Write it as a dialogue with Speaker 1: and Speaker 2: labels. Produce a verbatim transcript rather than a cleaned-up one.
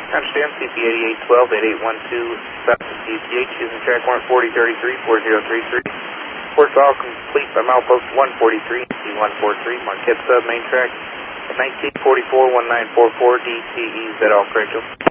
Speaker 1: Understand, C P eighty-eight twelve, eighty-eight twelve, south of C P H, using track one forty thirty-three, four zero three three. Work all complete by milepost one forty-three, C one forty-three, Marquette Sub, main track, nineteen forty-four, nineteen forty-four, D T E, is that all correct?